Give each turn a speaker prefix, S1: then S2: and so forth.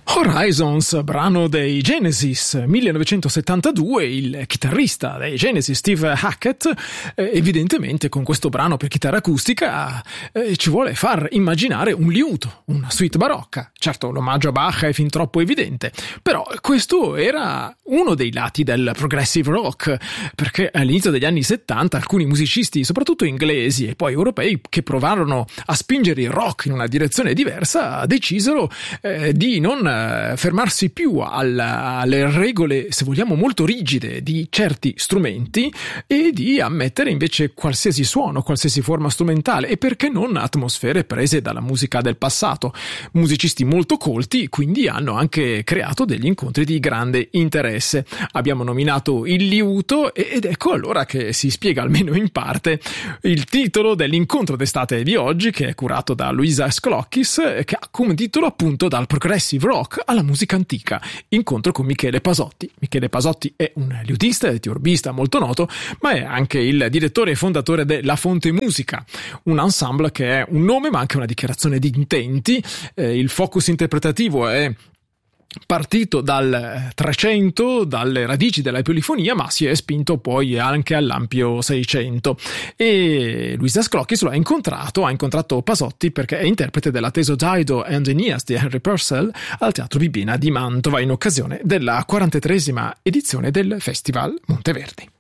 S1: Horizons, brano dei Genesis, 1972, il chitarrista dei Genesis, Steve Hackett, evidentemente con questo brano per chitarra acustica ci vuole far immaginare un liuto, una suite barocca. Certo, l'omaggio a Bach è fin troppo evidente, però questo era uno dei lati del progressive rock, perché all'inizio degli anni 70 alcuni musicisti, soprattutto inglesi e poi europei, che provarono a spingere il rock in una direzione diversa, decisero di non fermarsi più alle regole, se vogliamo, molto rigide di certi strumenti e di ammettere invece qualsiasi suono, qualsiasi forma strumentale e perché non atmosfere prese dalla musica del passato. Musicisti molto colti quindi hanno anche creato degli incontri di grande interesse. Abbiamo nominato il liuto ed ecco allora che si spiega almeno in parte il titolo dell'incontro d'estate di oggi, che è curato da Luisa Sclocchis, che ha come titolo appunto Dal progressive rock alla musica antica, incontro con Michele Pasotti. Michele Pasotti è un liutista e tiorbista molto noto, ma è anche il direttore e fondatore della Fonte Musica, un ensemble che è un nome ma anche una dichiarazione di intenti. Il focus interpretativo è partito dal 300, dalle radici della polifonia, ma si è spinto poi anche all'ampio 600. E Luisa Sclocchis lo ha incontrato Pasotti perché è interprete della Teso and Aeneas di Henry Purcell al Teatro Bibina di Mantova in occasione della 43esima edizione del Festival Monteverdi.